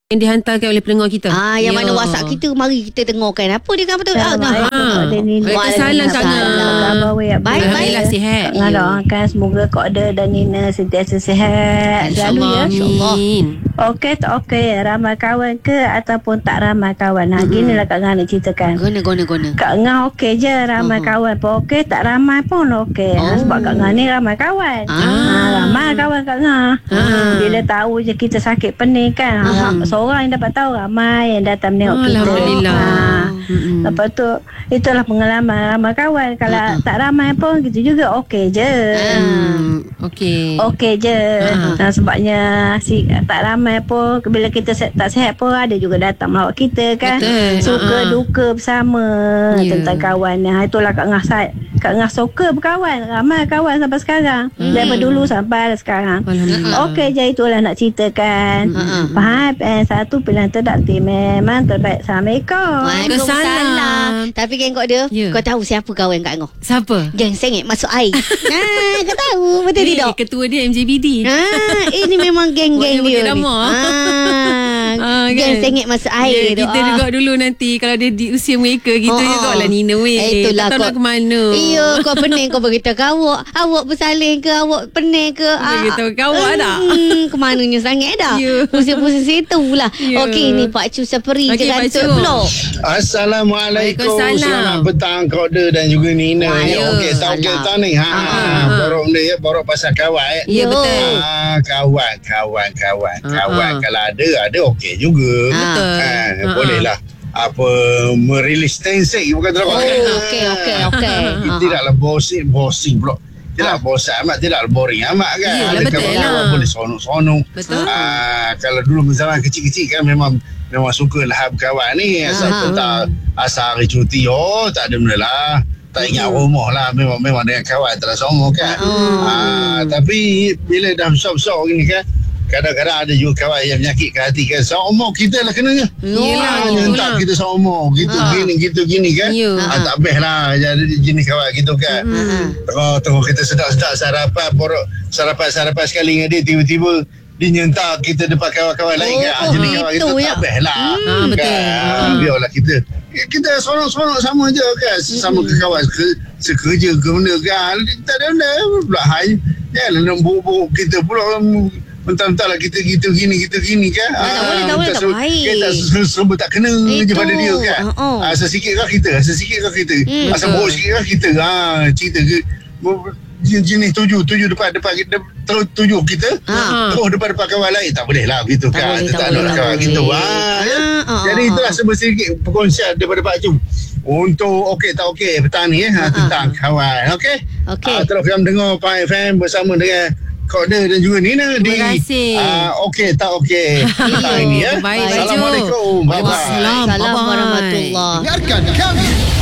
yang dihantarkan oleh pendengar kita. Yang mana WhatsApp kita, mari kita tengokkan apa dia kan betul. Waalaikumsalam Kak Ngah. Baik. Alhamdulillah sihat. Kak Ngah doakan semoga Kak Oda dan Nina sentiasa sihat selalu ya. Amin. Okey tak okey, ramai kawan ke ataupun tak ramai kawan? Ginilah Kak Ngah nak ceritakan. Guna. Kak Ngah okey je, ramai kawan pun okey, tak ramai pun okey. Sebab Kak Ngah ni ramai kawan. Ramai kawan Kak Ngah. Bila tahu je kita sakit pening kan, seorang yang dapat tahu, ramai yang datang menengok kita. Alhamdulillah. Lepas tu itulah pengalaman ramai kawan. Kalau tak ramai pun kita juga okey je. Okey je. Sebabnya tak ramai pun, bila kita tak sihat pun ada juga datang melawat kita kan. Betul. Suka duka bersama tentang kawan. Itulah Kak Ngah suka berkawan. Ramai kawan sampai sekarang. Daripada dulu sampai sekarang. Okey je, itulah nak ceritakan. Faham? Satu pilihan terdakti memang terbaik. Assalamualaikum. Waalaikumsalam. Tapi geng kau dia, kau tahu siapa kawan Kak Ngah? Siapa? Geng sengit masuk air. Kau tahu betul Ni tidak? ketua dia MJBD. Ini memang geng-geng dia ni. Geng sengit masuk air tu. Kita juga dulu nanti kalau dia di usia mereka, kita juga lah Nina weh. Itulah tak tahu nak ke mana. Iya, kau pening kau beritahu awak bersalin ke, awak pening ke? Beritahu ke awak tak? Ke mananya sangat dah. Pusing-pusing situ lah. Okey, ni Pak Cu Saperi je kantor pula. Assalamualaikum. Selamat petang Kak Oda dan juga Nina. Okey, tak ni. Borok ni borok pasal kawan. Ya betul. Kawan. Kalau ada okey juga. Betul. Bolehlah merilis tensi bukan terlalu. Okey. Tidaklah boring pula. Tidaklah bosan amat, tidaklah boring amat kan. Yalah, Ada betul kawan boleh sonong. Betul. Kalau dulu zaman kecil-kecil kan memang sukalah berkawan ni. Asal hari cuti tak ada benda lah. Tak ingat rumah lah. Memang dengan kawan tak sama kan. Tapi bila dah besar-besar gini kan, kadang-kadang ada juga kawan yang menyakitkan hati kan. Seumur kita lah kenanya. Yelah, Entah kita seumur gitu gini kan. Tak best lah jadi jenis kawan gitu kan. Tengok kita sedap-sedap sarapan sekali dengan dia, tiba-tiba dia nyentak kita depan kawan-kawan lain kan. Jenis kawan kita tak best lah. Betul. Biarlah kita seronok-seronok sama je kan. Sama ke kawan sekerja ke benda kan. Tak ada benda pula hai. Janganlah nak buruk kita pula. Mentang-mentang lah kita gini kan. Tak boleh tak baik. Kita serba tak kena je pada dia kan. Asal sikit kah kita. Asal buruk sikit kah kita. Cerita ke jenis tujuh depan tujuh kita terus depan kawan lain. Tak boleh lah begitu kan. Tak nak kawan gitu. Jadi itulah sedikit perkongsian daripada Pak Cu untuk okey tak okey petang ni tentang kawan. Okey. Terus kami dengar Pak FM bersama dengan Kak Oda dan juga Nina di okey tak okey petang ini ya. Baik. Assalamualaikum. Assalamualaikum warahmatullahi. Dengarkan kami